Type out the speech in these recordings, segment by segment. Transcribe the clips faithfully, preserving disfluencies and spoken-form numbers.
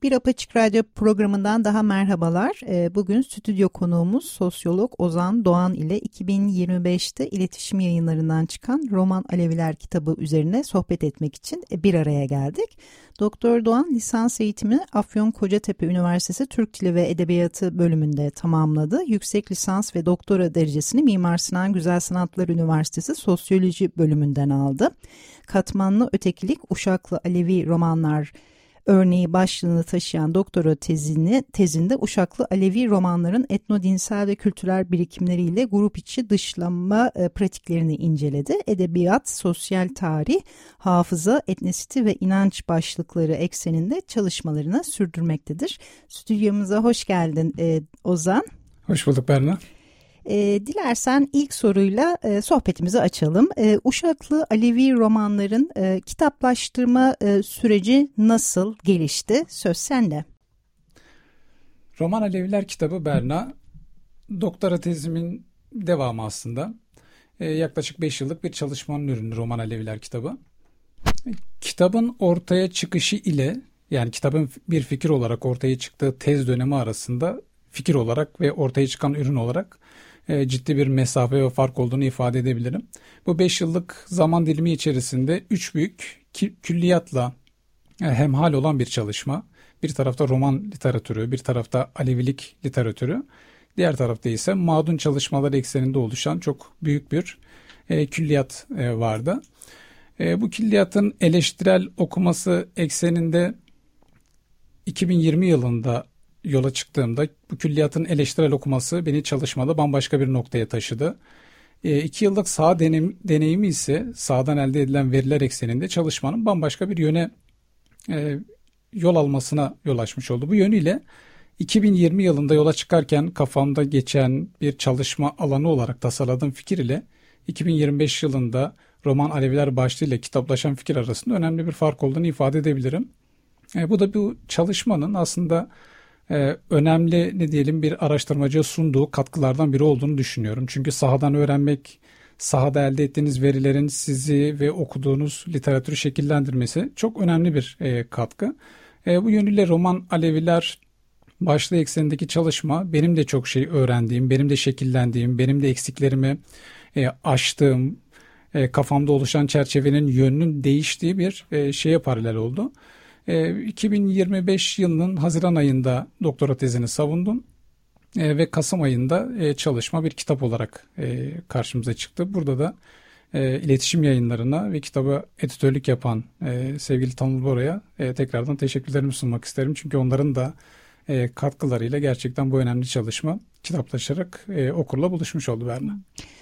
Bir Apaçık Radyo programından daha merhabalar. Bugün stüdyo konuğumuz sosyolog Ozan Doğan ile iki bin yirmi beşte iletişim yayınlarından çıkan Roman Aleviler kitabı üzerine sohbet etmek için bir araya geldik. Doktor Doğan lisans eğitimini Afyon Kocatepe Üniversitesi Türk Dili ve Edebiyatı bölümünde tamamladı. Yüksek lisans ve doktora derecesini Mimar Sinan Güzel Sanatlar Üniversitesi Sosyoloji bölümünden aldı. Katmanlı Ötekilik, Uşaklı Alevi Romanlar örneği başlığını taşıyan doktora tezini, tezinde Uşaklı Alevi romanların etnodinsel ve kültürel birikimleriyle grup içi dışlanma e, pratiklerini inceledi. Edebiyat, sosyal tarih, hafıza, etnisite ve inanç başlıkları ekseninde çalışmalarını sürdürmektedir. Stüdyomuza hoş geldin e, Ozan. Hoş bulduk Berna. E, dilersen ilk soruyla e, sohbetimizi açalım. E, Uşaklı Alevi romanların e, kitaplaştırma e, süreci nasıl gelişti? Söz sende. Roman Aleviler kitabı Berna, doktora tezimin devamı aslında. E, yaklaşık beş yıllık bir çalışmanın ürünü Roman Aleviler kitabı. E, kitabın ortaya çıkışı ile, yani kitabın bir fikir olarak ortaya çıktığı tez dönemi arasında fikir olarak ve ortaya çıkan ürün olarak ciddi bir mesafe ve fark olduğunu ifade edebilirim. Bu beş yıllık zaman dilimi içerisinde üç büyük külliyatla hemhal olan bir çalışma. Bir tarafta roman literatürü, bir tarafta Alevilik literatürü, diğer tarafta ise Madun çalışmaları ekseninde oluşan çok büyük bir külliyat vardı. Bu külliyatın eleştirel okuması ekseninde iki bin yirmi yılında yola çıktığımda bu külliyatın eleştirel okuması beni çalışmada bambaşka bir noktaya taşıdı. E, iki yıllık saha deneyim, deneyimi ise sahadan elde edilen veriler ekseninde çalışmanın bambaşka bir yöne e, yol almasına yol açmış oldu. Bu yönüyle iki bin yirmi yılında yola çıkarken kafamda geçen bir çalışma alanı olarak tasarladığım fikir ile iki bin yirmi beş yılında Roman Aleviler başlığıyla kitaplaşan fikir arasında önemli bir fark olduğunu ifade edebilirim. E, bu da bu çalışmanın aslında Ee, önemli ne diyelim bir araştırmacıya sunduğu katkılardan biri olduğunu düşünüyorum. Çünkü sahadan öğrenmek, sahada elde ettiğiniz verilerin sizi ve okuduğunuz literatürü şekillendirmesi çok önemli bir e, katkı. E, bu yönüyle Roman Aleviler başlığı eksenindeki çalışma benim de çok şey öğrendiğim, benim de şekillendiğim, benim de eksiklerimi e, aştığım, e, kafamda oluşan çerçevenin yönünün değiştiği bir e, şeye paralel oldu. iki bin yirmi beş yılının Haziran ayında doktora tezini savundum ve Kasım ayında çalışma bir kitap olarak karşımıza çıktı. Burada da iletişim yayınlarına ve kitaba editörlük yapan sevgili Tanıl Bora'ya tekrardan teşekkürlerimi sunmak isterim. Çünkü onların da katkılarıyla gerçekten bu önemli çalışma kitaplaşarak okurla buluşmuş oldu Berna.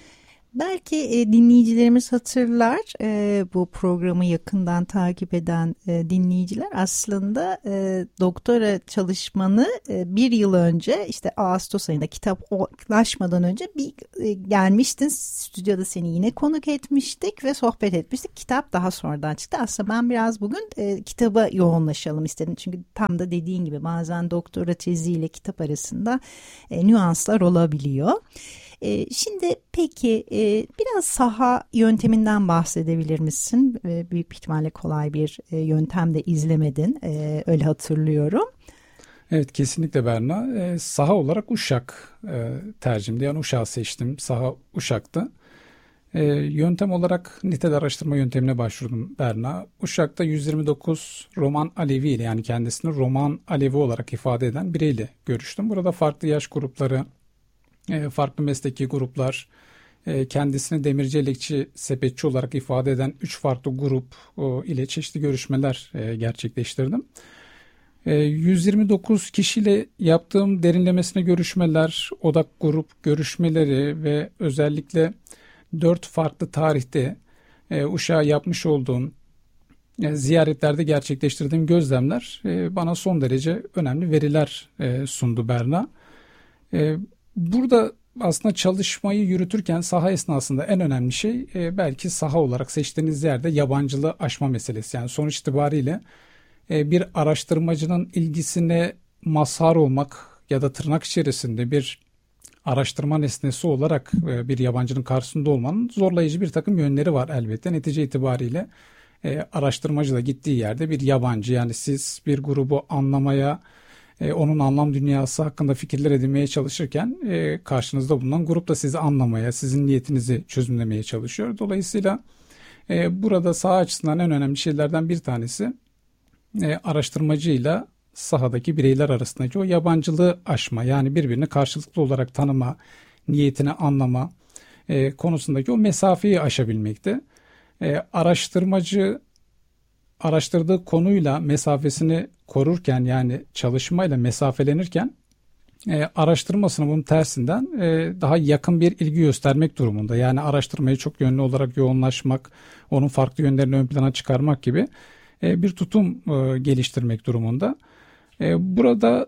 Belki e, dinleyicilerimiz hatırlar, e, bu programı yakından takip eden e, dinleyiciler aslında e, doktora çalışmanı e, bir yıl önce işte Ağustos ayında kitaplaşmadan önce bir e, gelmiştin, stüdyoda seni yine konuk etmiştik ve sohbet etmiştik. Kitap daha sonradan çıktı. Aslında ben biraz bugün e, kitaba yoğunlaşalım istedim. Çünkü tam da dediğin gibi bazen doktora teziyle kitap arasında e, nüanslar olabiliyor. Şimdi peki biraz saha yönteminden bahsedebilir misin? Büyük ihtimalle kolay bir yöntem de izlemedin, öyle hatırlıyorum. Evet, kesinlikle Berna. Saha olarak Uşak tercihimdi, yani Uşak'ı seçtim. Saha Uşak'tı. Yöntem olarak nitel araştırma yöntemine başvurdum Berna. Uşak'ta yüz yirmi dokuz Roman Alevi ile, yani kendisini Roman Alevi olarak ifade eden bireyle görüştüm. Burada farklı yaş grupları, farklı mesleki gruplar, kendisini demirci, elekçi, sepetçi olarak ifade eden üç farklı grup ile çeşitli görüşmeler gerçekleştirdim. yüz yirmi dokuz kişiyle yaptığım derinlemesine görüşmeler, odak grup görüşmeleri ve özellikle dört farklı tarihte Uşak'a yapmış olduğum ziyaretlerde gerçekleştirdiğim gözlemler bana son derece önemli veriler sundu Berna. Burada aslında çalışmayı yürütürken saha esnasında en önemli şey e, belki saha olarak seçtiğiniz yerde yabancılığı aşma meselesi. Yani sonuç itibariyle e, bir araştırmacının ilgisine mazhar olmak ya da tırnak içerisinde bir araştırma nesnesi olarak e, bir yabancının karşısında olmanın zorlayıcı bir takım yönleri var elbette. Netice itibariyle e, araştırmacı da gittiği yerde bir yabancı. Yani siz bir grubu anlamaya, e, onun anlam dünyası hakkında fikirler edinmeye çalışırken e, karşınızda bulunan grup da sizi anlamaya, sizin niyetinizi çözümlemeye çalışıyor. Dolayısıyla e, burada saha açısından en önemli şeylerden bir tanesi e, araştırmacıyla sahadaki bireyler arasındaki o yabancılığı aşma, yani birbirini karşılıklı olarak tanıma, niyetini anlama e, konusundaki o mesafeyi aşabilmekte. E, araştırmacı araştırdığı konuyla mesafesini korurken, yani çalışmayla mesafelenirken e, araştırmasını bunun tersinden e, daha yakın bir ilgi göstermek durumunda. Yani araştırmayı çok yönlü olarak yoğunlaşmak, onun farklı yönlerini ön plana çıkarmak gibi e, bir tutum e, geliştirmek durumunda. E, burada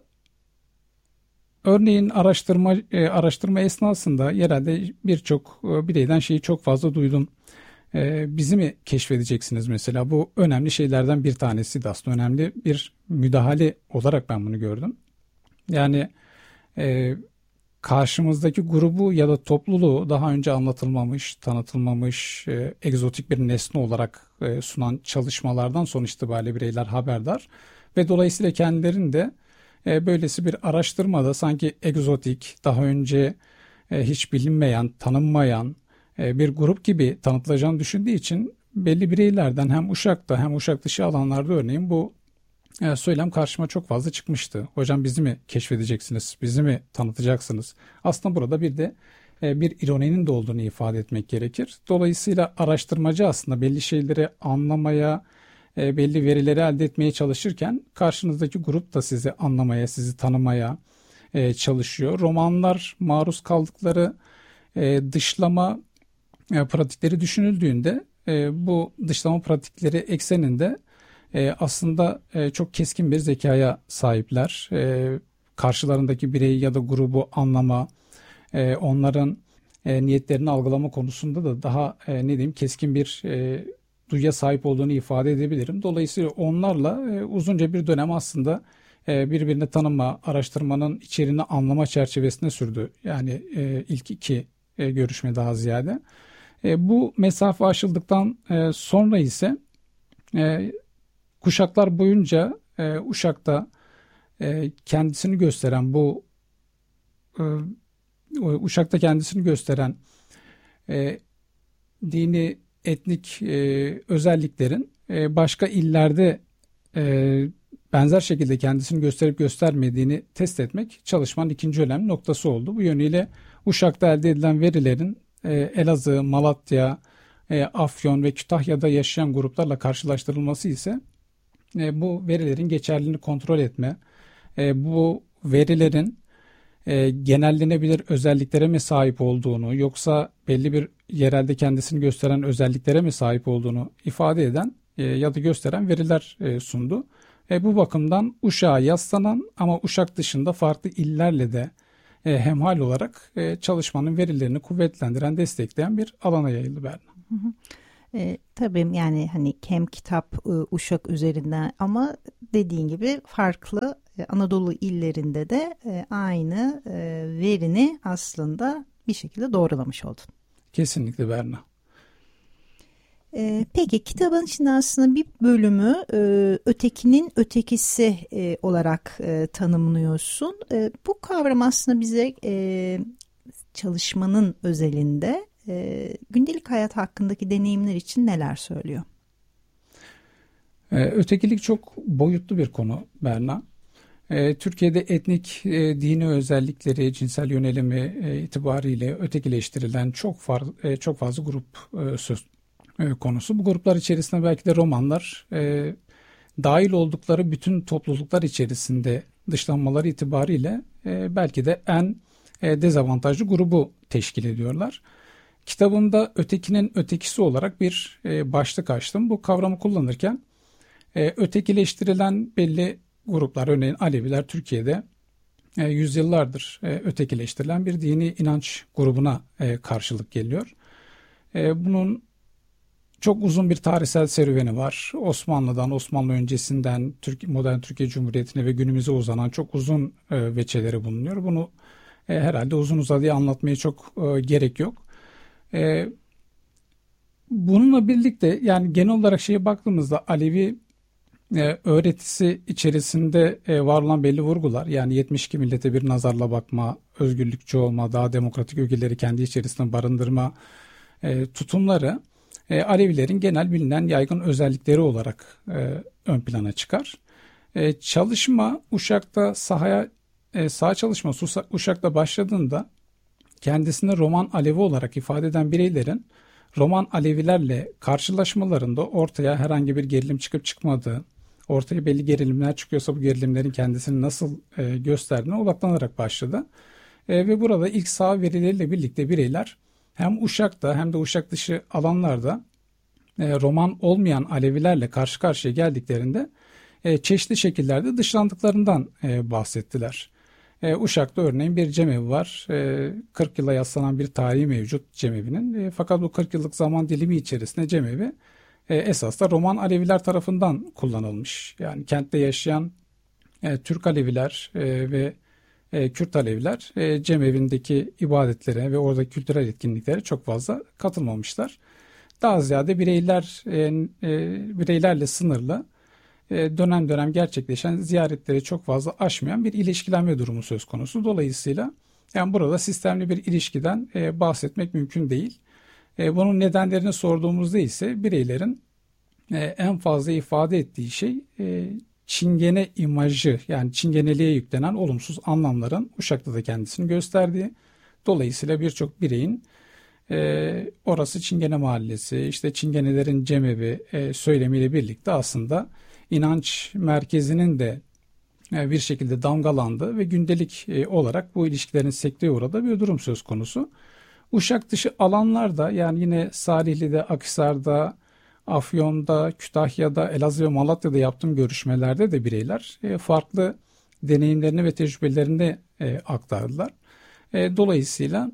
örneğin araştırma e, araştırma esnasında yerelde birçok e, bireyden şeyi çok fazla duydum. E, bizi mi keşfedeceksiniz mesela? Bu önemli şeylerden bir tanesiydi aslında. Önemli bir müdahale olarak ben bunu gördüm. Yani e, karşımızdaki grubu ya da topluluğu daha önce anlatılmamış, tanıtılmamış, e, egzotik bir nesne olarak e, sunan çalışmalardan sonuç itibariyle bireyler haberdar ve dolayısıyla kendilerini de e, böylesi bir araştırmada sanki egzotik, daha önce e, hiç bilinmeyen, tanınmayan e, bir grup gibi tanıtılacağını düşündüğü için belli bireylerden hem Uşak'ta hem Uşak dışı alanlarda örneğin bu e, söylem karşıma çok fazla çıkmıştı. Hocam bizi mi keşfedeceksiniz, bizi mi tanıtacaksınız? Aslında burada bir de e, bir ironinin de olduğunu ifade etmek gerekir. Dolayısıyla araştırmacı aslında belli şeyleri anlamaya, e, belli verileri elde etmeye çalışırken karşınızdaki grup da sizi anlamaya, sizi tanımaya e, çalışıyor. Romanlar maruz kaldıkları e, dışlama e, pratikleri düşünüldüğünde e, bu dışlama pratikleri ekseninde e, aslında e, çok keskin bir zekaya sahipler. E, karşılarındaki bireyi ya da grubu anlama, e, onların e, niyetlerini algılama konusunda da daha e, ne diyeyim keskin bir e, duyuya sahip olduğunu ifade edebilirim. Dolayısıyla onlarla e, uzunca bir dönem aslında e, birbirini tanıma, araştırmanın içeriğini anlama çerçevesinde sürdü. Yani e, ilk iki e, görüşme daha ziyade. E, bu mesafe aşıldıktan e, sonra ise e, kuşaklar boyunca e, Uşak'ta e, kendisini gösteren bu e, Uşak'ta kendisini gösteren e, dini, etnik e, özelliklerin e, başka illerde e, benzer şekilde kendisini gösterip göstermediğini test etmek çalışmanın ikinci önemli noktası oldu. Bu yönüyle Uşak'ta elde edilen verilerin e, Elazığ, Malatya, e, Afyon ve Kütahya'da yaşayan gruplarla karşılaştırılması ise e, bu verilerin geçerliliğini kontrol etme, e, bu verilerin e, genellenebilir özelliklere mi sahip olduğunu yoksa belli bir yerelde kendisini gösteren özelliklere mi sahip olduğunu ifade eden e, ya da gösteren veriler e, sundu. E, bu bakımdan Uşak'a yaslanan ama Uşak dışında farklı illerle de e, hemhal olarak e, çalışmanın verilerini kuvvetlendiren, destekleyen bir alana yayıldı Berna. Hı hı. E, tabii yani hani hem kitap e, Uşak üzerinden ama dediğin gibi farklı e, Anadolu illerinde de e, aynı e, verini aslında bir şekilde doğrulamış oldun. Kesinlikle Berna. E, peki kitabın içinde aslında bir bölümü e, ötekinin ötekisi e, olarak e, tanımlıyorsun. E, bu kavram aslında bize e, çalışmanın özelinde e, gündelik hayat hakkındaki deneyimler için neler söylüyor? E, ötekilik çok boyutlu bir konu Berna. E, Türkiye'de etnik, e, dini özellikleri, cinsel yönelimi e, itibariyle ötekileştirilen çok far, e, çok fazla grup e, söz e, konusu. Bu gruplar içerisinde belki de romanlar e, dahil oldukları bütün topluluklar içerisinde dışlanmaları itibariyle e, belki de en e, dezavantajlı grubu teşkil ediyorlar. Kitabımda ötekinin ötekisi olarak bir e, başlık açtım. Bu kavramı kullanırken e, ötekileştirilen belli gruplar, örneğin Aleviler Türkiye'de e, yüzyıllardır e, ötekileştirilen bir dini inanç grubuna e, karşılık geliyor. E, bunun çok uzun bir tarihsel serüveni var. Osmanlı'dan, Osmanlı öncesinden Türk, modern Türkiye Cumhuriyeti'ne ve günümüze uzanan çok uzun e, veçeleri bulunuyor. Bunu e, herhalde uzun uzadıya anlatmaya çok e, gerek yok. E, bununla birlikte yani genel olarak şeye baktığımızda Alevi e, öğretisi içerisinde e, var olan belli vurgular, yani yetmiş iki millete bir nazarla bakma, özgürlükçü olma, daha demokratik ögeleri kendi içerisinde barındırma e, tutumları e, Alevilerin genel bilinen yaygın özellikleri olarak e, ön plana çıkar. E, çalışma Uşak'ta sahaya e, saha çalışması Uşak'ta başladığında kendisini Roman Alevi olarak ifade eden bireylerin Roman Alevilerle karşılaşmalarında ortaya herhangi bir gerilim çıkıp çıkmadığı, ortaya belli gerilimler çıkıyorsa bu gerilimlerin kendisini nasıl e, gösterdiğine odaklanarak başladı. E, ve burada ilk saha verileriyle birlikte bireyler hem Uşak'ta hem de Uşak dışı alanlarda e, Roman olmayan Alevilerle karşı karşıya geldiklerinde e, çeşitli şekillerde dışlandıklarından e, bahsettiler. E, Uşak'ta örneğin bir cemevi var. E, kırk yıla yaslanan bir tarihi mevcut cemevinin. E, fakat bu kırk yıllık zaman dilimi içerisinde cemevi e, esas da Roman Aleviler tarafından kullanılmış. Yani kentte yaşayan e, Türk Aleviler e, ve e, Kürt Aleviler e, cemevindeki ibadetlere ve oradaki kültürel etkinliklere çok fazla katılmamışlar. Daha ziyade bireyler e, e, bireylerle sınırlı, dönem dönem gerçekleşen ziyaretleri çok fazla aşmayan bir ilişkilenme durumu söz konusu. Dolayısıyla yani burada sistemli bir ilişkiden e, bahsetmek mümkün değil. E, bunun nedenlerini sorduğumuzda ise bireylerin e, en fazla ifade ettiği şey e, Çingene imajı, yani Çingeneliğe yüklenen olumsuz anlamların Uşak'ta da kendisini gösterdiği. Dolayısıyla birçok bireyin e, orası Çingene Mahallesi, işte Çingenelerin cemevi e, söylemiyle birlikte aslında inanç merkezinin de bir şekilde damgalandığı ve gündelik olarak bu ilişkilerin sekteye uğradığı bir durum söz konusu. Uşak dışı alanlarda, yani yine Salihli'de, Akhisar'da, Afyon'da, Kütahya'da, Elazığ ve Malatya'da yaptığım görüşmelerde de bireyler farklı deneyimlerini ve tecrübelerini aktardılar. Dolayısıyla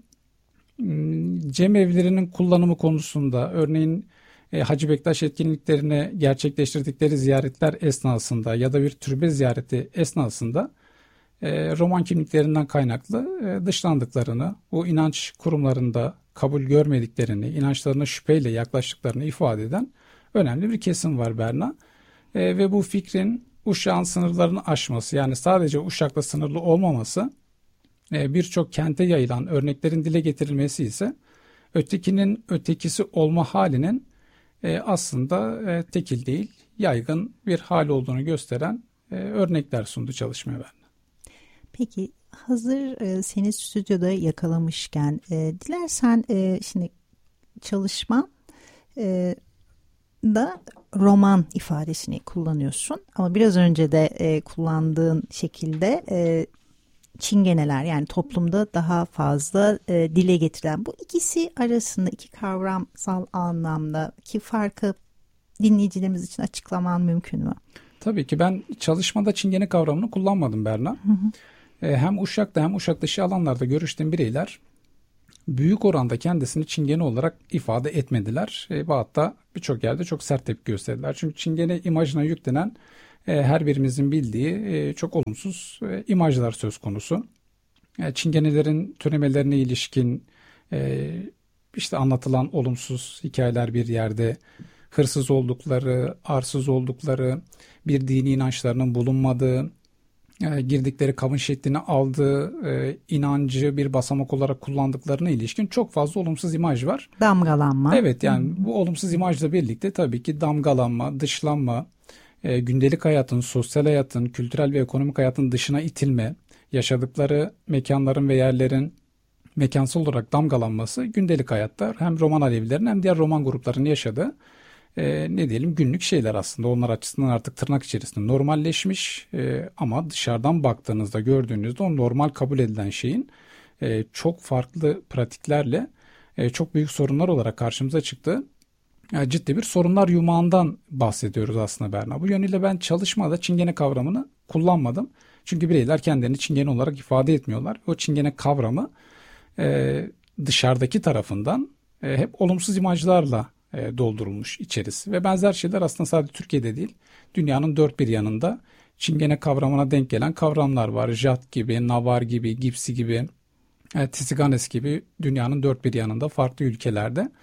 cemevlerinin kullanımı konusunda örneğin Hacı Bektaş etkinliklerine gerçekleştirdikleri ziyaretler esnasında ya da bir türbe ziyareti esnasında Roman kimliklerinden kaynaklı dışlandıklarını, bu inanç kurumlarında kabul görmediklerini, inançlarına şüpheyle yaklaştıklarını ifade eden önemli bir kesim var Berna. Ve bu fikrin Uşak'ın sınırlarını aşması, yani sadece Uşak'la sınırlı olmaması, birçok kente yayılan örneklerin dile getirilmesi ise ötekinin ötekisi olma halinin E, aslında e, tekil değil, yaygın bir hal olduğunu gösteren e, örnekler sundu çalışmaya ben. Peki hazır e, seni stüdyoda yakalamışken e, dilersen e, şimdi çalışma e, da roman ifadesini kullanıyorsun ama biraz önce de e, kullandığın şekilde e, Çingeneler, yani toplumda daha fazla e, dile getirilen bu ikisi arasında iki kavramsal anlamdaki farkı dinleyicilerimiz için açıklaman mümkün mü? Tabii ki ben çalışmada Çingene kavramını kullanmadım Berna. Hı hı. E, hem Uşak'ta hem Uşak dışı alanlarda görüştüğüm bireyler büyük oranda kendisini Çingene olarak ifade etmediler. E, ve hatta birçok yerde çok sert tepki gösterdiler. Çünkü Çingene imajına yüklenen her birimizin bildiği çok olumsuz imajlar söz konusu. Çingenelerin türemelerine ilişkin işte anlatılan olumsuz hikayeler bir yerde, hırsız oldukları, arsız oldukları, bir dini inançlarının bulunmadığı, girdikleri kabın şeklini aldığı inancı bir basamak olarak kullandıklarına ilişkin çok fazla olumsuz imaj var. Damgalanma. Evet, yani bu olumsuz imajla birlikte tabii ki damgalanma, dışlanma, E, gündelik hayatın, sosyal hayatın, kültürel ve ekonomik hayatın dışına itilme, yaşadıkları mekanların ve yerlerin mekansal olarak damgalanması gündelik hayatta hem Roman Alevilerin hem diğer Roman gruplarının yaşadığı e, ne diyelim günlük şeyler aslında. Onlar açısından artık tırnak içerisinde normalleşmiş e, ama dışarıdan baktığınızda, gördüğünüzde o normal kabul edilen şeyin e, çok farklı pratiklerle e, çok büyük sorunlar olarak karşımıza çıktığı yani ciddi bir sorunlar yumağından bahsediyoruz aslında Berna. Bu yönüyle ben çalışmada Çingene kavramını kullanmadım. Çünkü bireyler kendilerini Çingene olarak ifade etmiyorlar. O Çingene kavramı e, dışarıdaki tarafından e, hep olumsuz imajlarla e, doldurulmuş içerisi. Ve benzer şeyler aslında sadece Türkiye'de değil, dünyanın dört bir yanında Çingene kavramına denk gelen kavramlar var. Jat gibi, Navar gibi, Gipsi gibi, e, Tisiganes gibi dünyanın dört bir yanında farklı ülkelerde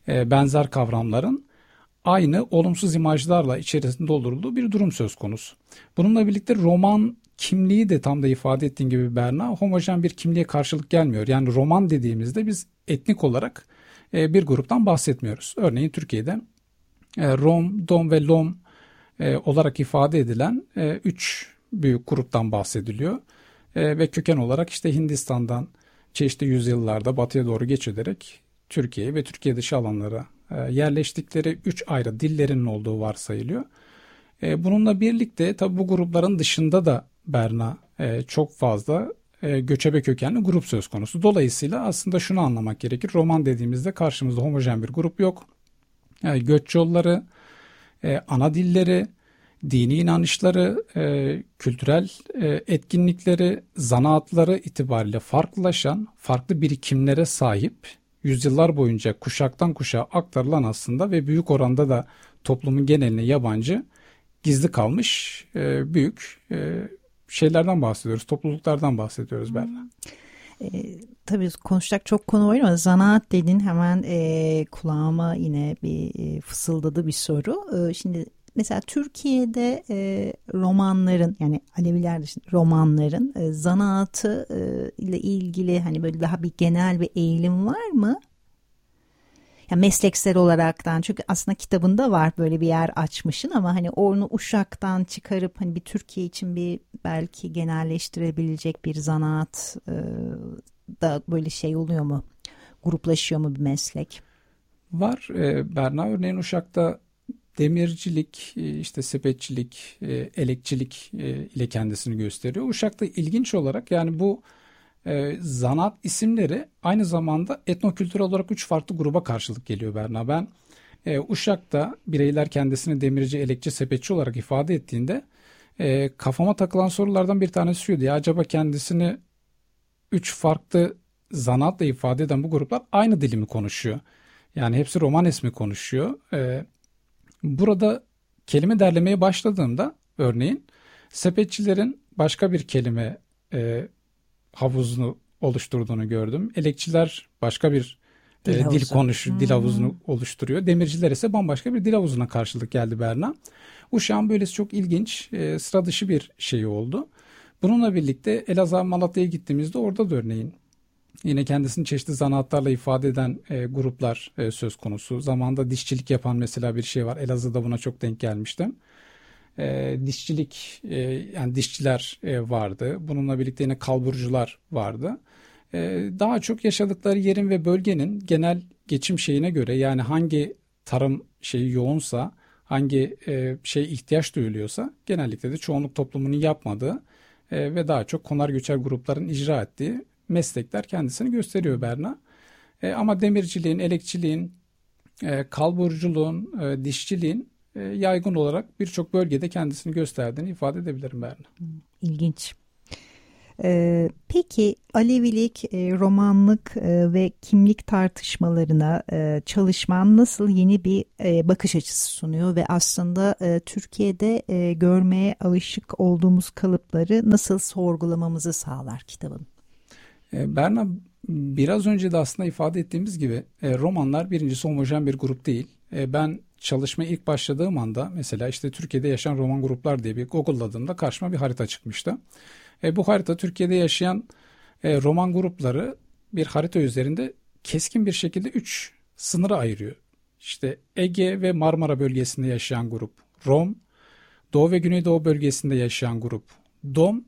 e, benzer kavramların aynı olumsuz imajlarla içerisinde doldurulduğu bir durum söz konusu. Bununla birlikte roman kimliği de tam da ifade ettiğin gibi Berna, homojen bir kimliğe karşılık gelmiyor. Yani roman dediğimizde biz etnik olarak e, bir gruptan bahsetmiyoruz. Örneğin Türkiye'de e, Rom, Dom ve Lom e, olarak ifade edilen e, üç büyük gruptan bahsediliyor. E, ve köken olarak işte Hindistan'dan çeşitli yüzyıllarda batıya doğru geç ederek Türkiye'ye ve Türkiye dışı alanlara e, yerleştikleri üç ayrı dillerinin olduğu varsayılıyor. E, bununla birlikte tabi bu grupların dışında da Berna e, çok fazla e, göçebe kökenli grup söz konusu. Dolayısıyla aslında şunu anlamak gerekir. Roman dediğimizde karşımızda homojen bir grup yok. E, göç yolları, e, ana dilleri, dini inanışları, e, kültürel e, etkinlikleri, zanaatları itibariyle farklılaşan, farklı birikimlere sahip, yüzyıllar boyunca kuşaktan kuşağa aktarılan aslında ve büyük oranda da toplumun geneline yabancı, gizli kalmış e, büyük e, şeylerden bahsediyoruz, topluluklardan bahsediyoruz Berna. E, tabii konuşacak çok konu var ama zanaat dedin hemen e, kulağıma yine bir e, fısıldadı bir soru. E, şimdi mesela Türkiye'de e, romanların, yani Aleviler dışında romanların e, zanaatı e, ile ilgili hani böyle daha bir genel bir eğilim var mı? Yani mesleksel olaraktan, çünkü aslında kitabında var böyle bir yer açmışsın ama hani onu Uşak'tan çıkarıp hani bir Türkiye için bir belki genelleştirebilecek bir zanaat e, da böyle şey oluyor mu? Gruplaşıyor mu bir meslek? Var e, Berna, örneğin Uşak'ta demircilik, işte sepetçilik, elekçilik ile kendisini gösteriyor. Uşak'ta ilginç olarak yani bu e, zanaat isimleri aynı zamanda etnokültürel olarak üç farklı gruba karşılık geliyor Berna. Ben e, Uşak'ta bireyler kendisini demirci, elekçi, sepetçi olarak ifade ettiğinde e, kafama takılan sorulardan bir tanesi şuydu. Ya acaba kendisini üç farklı zanaatla ifade eden bu gruplar aynı dili mi konuşuyor? Yani hepsi Romanes mi konuşuyor? E, Burada kelime derlemeye başladığımda örneğin sepetçilerin başka bir kelime e, havuzunu oluşturduğunu gördüm. Elekçiler başka bir e, dil, dil konuş, hmm. dil havuzunu oluşturuyor. Demirciler ise bambaşka bir dil havuzuna karşılık geldi Berna. Uşak'ın böylesi çok ilginç, e, sıra dışı bir şey oldu. Bununla birlikte Elazığ, Malatya'ya gittiğimizde orada da örneğin yine kendisini çeşitli zanaatlarla ifade eden e, gruplar e, söz konusu. Zamanında dişçilik yapan mesela bir şey var. Elazığ'da buna çok denk gelmiştim. E, dişçilik, e, yani dişçiler e, vardı. Bununla birlikte yine kalburcular vardı. E, daha çok yaşadıkları yerin ve bölgenin genel geçim şeyine göre, yani hangi tarım şeyi yoğunsa, hangi e, şey ihtiyaç duyuluyorsa genellikle de çoğunluk toplumunun yapmadığı e, ve daha çok konar göçer grupların icra ettiği meslekler kendisini gösteriyor Berna. E, ama demirciliğin, elekçiliğin, e, kalburculuğun, e, dişçiliğin e, yaygın olarak birçok bölgede kendisini gösterdiğini ifade edebilirim Berna. İlginç. Ee, peki Alevilik, e, romanlık e, ve kimlik tartışmalarına e, çalışman nasıl yeni bir e, bakış açısı sunuyor ve aslında e, Türkiye'de e, görmeye alışık olduğumuz kalıpları nasıl sorgulamamızı sağlar kitabın? Berna, biraz önce de aslında ifade ettiğimiz gibi romanlar birincisi homojen bir grup değil. Ben çalışmaya ilk başladığım anda mesela işte Türkiye'de yaşayan roman gruplar diye bir Google'ladığımda karşıma bir harita çıkmıştı. Bu harita Türkiye'de yaşayan roman grupları bir harita üzerinde keskin bir şekilde üç sınıra ayırıyor. İşte Ege ve Marmara bölgesinde yaşayan grup Rom, Doğu ve Güneydoğu bölgesinde yaşayan grup Dom,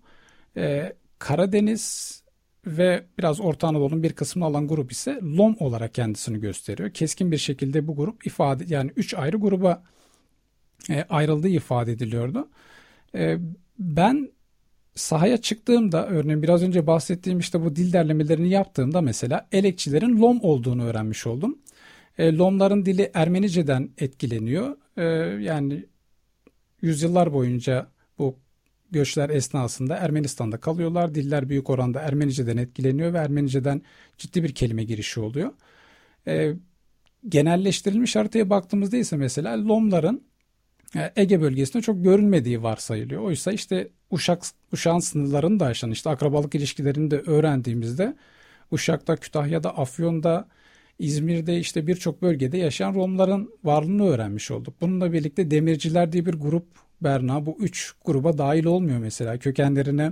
Karadeniz ve biraz Orta Anadolu'nun bir kısmını alan grup ise Lom olarak kendisini gösteriyor. Keskin bir şekilde bu grup ifade, yani üç ayrı gruba e, ayrıldığı ifade ediliyordu. E, ben sahaya çıktığımda, örneğin biraz önce bahsettiğim işte bu dil derlemelerini yaptığımda mesela elekçilerin Lom olduğunu öğrenmiş oldum. E, Lomların dili Ermenice'den etkileniyor. E, yani yüzyıllar boyunca bu göçler esnasında Ermenistan'da kalıyorlar. Diller büyük oranda Ermenice'den etkileniyor ve Ermenice'den ciddi bir kelime girişi oluyor. E, genelleştirilmiş haritaya baktığımızda ise mesela Lomların e, Ege bölgesinde çok görünmediği varsayılıyor. Oysa işte Uşak, Uşak'ın sınırlarını da aşan işte akrabalık ilişkilerini de öğrendiğimizde Uşak'ta, Kütahya'da, Afyon'da, İzmir'de işte birçok bölgede yaşayan Romların varlığını öğrenmiş olduk. Bununla birlikte demirciler diye bir grup Berna, bu üç gruba dahil olmuyor mesela. Kökenlerini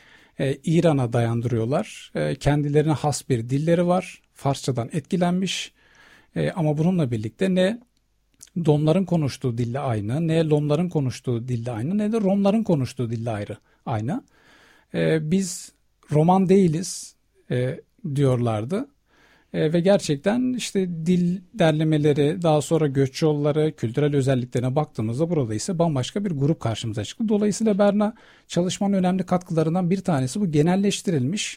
e, İran'a dayandırıyorlar. E, kendilerine has bir dilleri var. Farsçadan etkilenmiş. E, ama bununla birlikte ne Domların konuştuğu dille aynı, ne Lomların konuştuğu dille aynı, ne de Romların konuştuğu dille ayrı aynı. E, biz Roman değiliz e, diyorlardı. E, ve gerçekten işte dil derlemeleri, daha sonra göç yolları, kültürel özelliklerine baktığımızda burada ise bambaşka bir grup karşımıza çıktı. Dolayısıyla Berna, çalışmanın önemli katkılarından bir tanesi bu genelleştirilmiş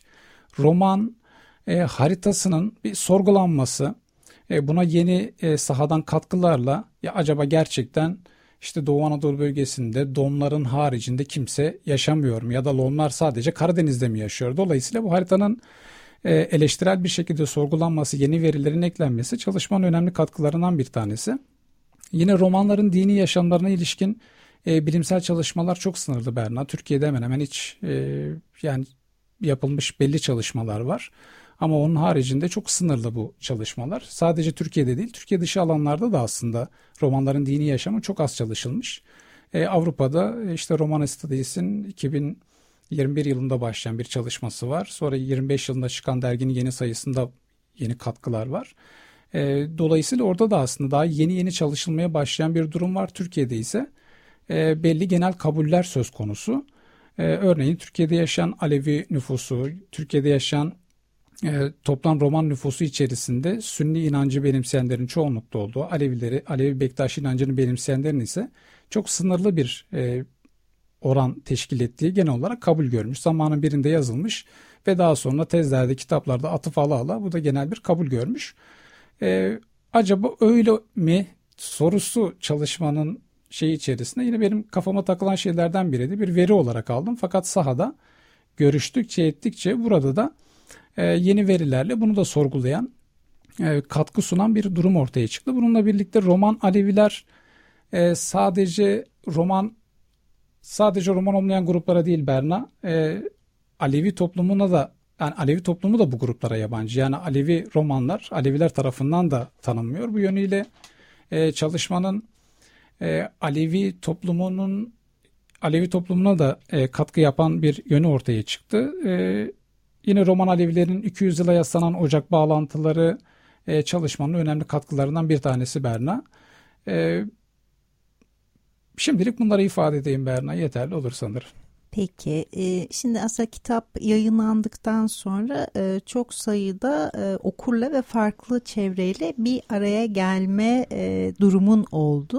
roman e, haritasının bir sorgulanması. E, buna yeni e, sahadan katkılarla ya acaba gerçekten işte Doğu Anadolu bölgesinde Domların haricinde kimse yaşamıyor mu? Ya da Lomlar sadece Karadeniz'de mi yaşıyor? Dolayısıyla bu haritanın eleştirel bir şekilde sorgulanması, yeni verilerin eklenmesi çalışmanın önemli katkılarından bir tanesi. Yine romanların dini yaşamlarına ilişkin e, bilimsel çalışmalar çok sınırlı Berna. Türkiye'de hemen hemen hiç e, yani yapılmış belli çalışmalar var. Ama onun haricinde çok sınırlı bu çalışmalar. Sadece Türkiye'de değil, Türkiye dışı alanlarda da aslında romanların dini yaşamı çok az çalışılmış. E, Avrupa'da işte Roman Studies'in iki bin yirmi bir yılında başlayan bir çalışması var. Sonra yirmi beş yılında çıkan derginin yeni sayısında yeni katkılar var. E, dolayısıyla orada da aslında daha yeni yeni çalışılmaya başlayan bir durum var. Türkiye'de ise e, belli genel kabuller söz konusu. E, örneğin Türkiye'de yaşayan Alevi nüfusu, Türkiye'de yaşayan e, toplam Roman nüfusu içerisinde Sünni inancı benimseyenlerin çoğunlukta olduğu, Alevileri, Alevi Bektaşi inancını benimseyenlerin ise çok sınırlı bir e, oran teşkil ettiği genel olarak kabul görmüş. Zamanın birinde yazılmış ve daha sonra tezlerde, kitaplarda atıf ala ala bu da genel bir kabul görmüş. Ee, acaba öyle mi sorusu çalışmanın şey içerisinde yine benim kafama takılan şeylerden biriydi. Bir veri olarak aldım fakat sahada görüştükçe ettikçe burada da e, yeni verilerle bunu da sorgulayan, e, katkı sunan bir durum ortaya çıktı. Bununla birlikte Roman Aleviler e, sadece Roman Sadece Roman olmayan gruplara değil Berna, e, Alevi toplumuna da yani Alevi toplumu da bu gruplara yabancı. Yani Alevi Romanlar Aleviler tarafından da tanınmıyor. Bu yönüyle e, çalışmanın e, Alevi toplumunun Alevi toplumuna da e, katkı yapan bir yönü ortaya çıktı. E, yine Roman Alevilerin iki yüz yıla yaslanan ocak bağlantıları e, çalışmanın önemli katkılarından bir tanesi Berna. E, Şimdilik bunları ifade edeyim Berna, yeterli olur sanırım. Peki, şimdi aslında kitap yayınlandıktan sonra çok sayıda okurla ve farklı çevreyle bir araya gelme durumun oldu.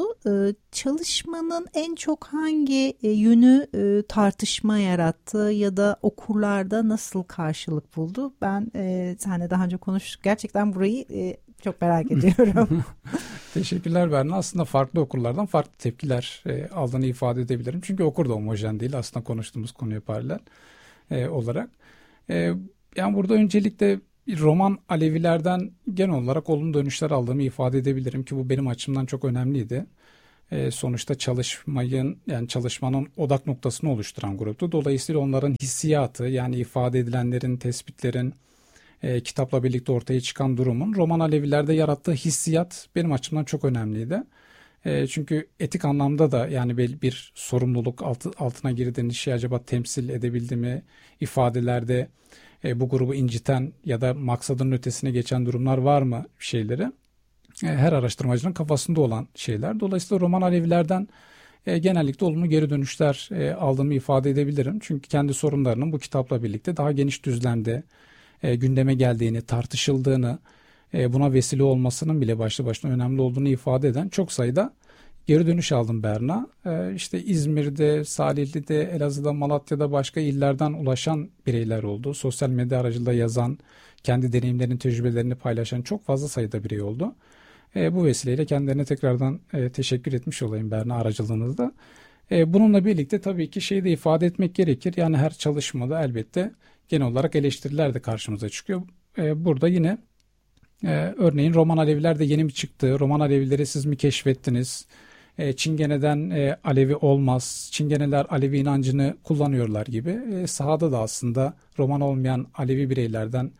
Çalışmanın en çok hangi yönü tartışma yarattı ya da okurlarda nasıl karşılık buldu? Ben seninle daha önce konuştuk. Gerçekten burayı çok merak ediyorum. Teşekkürler Berna. Aslında farklı okurlardan farklı tepkiler e, aldığını ifade edebilirim. Çünkü okur da homojen değil aslında konuştuğumuz konuya paralel e, olarak. E, yani burada öncelikle roman Alevilerden genel olarak olumlu dönüşler aldığımı ifade edebilirim ki bu benim açımdan çok önemliydi. E, sonuçta çalışmayın yani çalışmanın odak noktasını oluşturan gruptu. Dolayısıyla onların hissiyatı yani ifade edilenlerin, tespitlerin, E, kitapla birlikte ortaya çıkan durumun Roman Alevilerde yarattığı hissiyat benim açımdan çok önemliydi. E, çünkü etik anlamda da yani bir, bir sorumluluk altı, altına girdiğiniz şey acaba temsil edebildi mi? İfadelerde e, bu grubu inciten ya da maksadının ötesine geçen durumlar var mı şeyleri? E, her araştırmacının kafasında olan şeyler. Dolayısıyla Roman Alevilerden e, genellikle olumlu geri dönüşler e, aldığımı ifade edebilirim. Çünkü kendi sorunlarının bu kitapla birlikte daha geniş düzlemde E, gündeme geldiğini, tartışıldığını, e, buna vesile olmasının bile başlı başına önemli olduğunu ifade eden çok sayıda geri dönüş aldım Berna. E, işte İzmir'de, Salihli'de, Elazığ'da, Malatya'da başka illerden ulaşan bireyler oldu. Sosyal medya aracılığıyla yazan, kendi deneyimlerini, tecrübelerini paylaşan çok fazla sayıda birey oldu. E, bu vesileyle kendilerine tekrardan e, teşekkür etmiş olayım Berna aracılığınızda. E, bununla birlikte tabii ki şeyi de ifade etmek gerekir. Yani her çalışmada elbette genel olarak eleştiriler de karşımıza çıkıyor. Ee, burada yine e, örneğin Roman Aleviler de yeni mi çıktı? Roman Alevileri siz mi keşfettiniz? E, Çingene'den e, Alevi olmaz. Çingeneler Alevi inancını kullanıyorlar gibi. E, sahada da aslında Roman olmayan Alevi bireylerden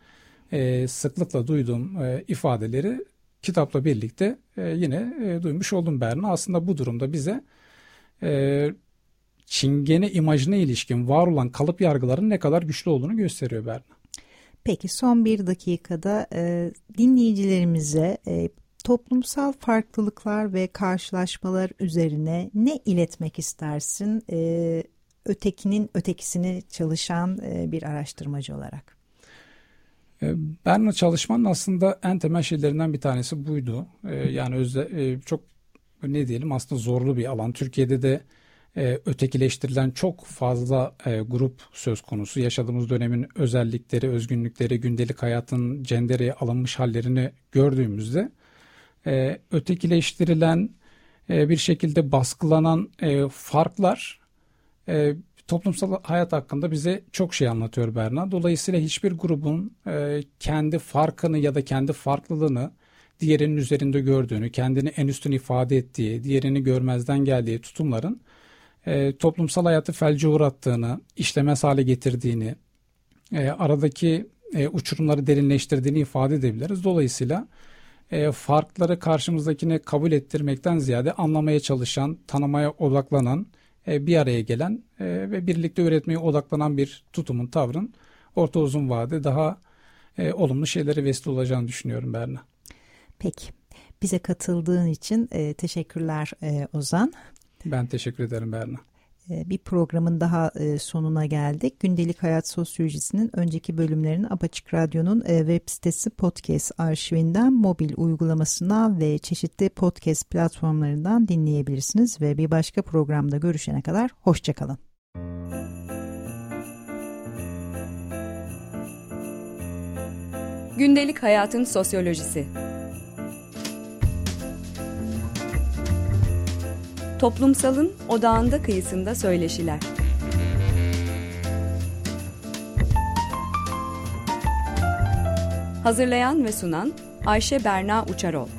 e, sıklıkla duyduğum e, ifadeleri kitapla birlikte e, yine e, duymuş oldum Berna. Aslında bu durumda bize e, Çingene imajına ilişkin var olan kalıp yargıların ne kadar güçlü olduğunu gösteriyor Berna. Peki son bir dakikada e, dinleyicilerimize e, toplumsal farklılıklar ve karşılaşmalar üzerine ne iletmek istersin e, ötekinin ötekisini çalışan e, bir araştırmacı olarak? E, Berna çalışmanın aslında en temel şeylerinden bir tanesi buydu. E, yani özde, e, çok ne diyelim aslında zorlu bir alan. Türkiye'de de e, ötekileştirilen çok fazla e, grup söz konusu. Yaşadığımız dönemin özellikleri, özgünlükleri, gündelik hayatın cendereye alınmış hallerini gördüğümüzde e, ötekileştirilen e, bir şekilde baskılanan e, farklar e, toplumsal hayat hakkında bize çok şey anlatıyor Berna. Dolayısıyla hiçbir grubun e, kendi farkını ya da kendi farklılığını diğerinin üzerinde gördüğünü, kendini en üstün ifade ettiği, diğerini görmezden geldiği tutumların e, toplumsal hayatı felce uğrattığını, işlemez hale getirdiğini, e, aradaki e, uçurumları derinleştirdiğini ifade edebiliriz. Dolayısıyla e, farkları karşımızdakine kabul ettirmekten ziyade anlamaya çalışan, tanımaya odaklanan, e, bir araya gelen e, ve birlikte üretmeye odaklanan bir tutumun, tavrın orta uzun vade daha e, olumlu şeylere vesile olacağını düşünüyorum Berna. Peki. Bize katıldığın için e, teşekkürler e, Ozan. Ben teşekkür ederim Berna. E, bir programın daha e, sonuna geldik. Gündelik Hayat Sosyolojisi'nin önceki bölümlerini Apaçık Radyo'nun e, web sitesi podcast arşivinden, mobil uygulamasına ve çeşitli podcast platformlarından dinleyebilirsiniz. Ve bir başka programda görüşene kadar hoşçakalın. Gündelik Hayatın Sosyolojisi. Toplumsalın odağında kıyısında söyleşiler. Hazırlayan ve sunan Ayşe Berna Uçarol.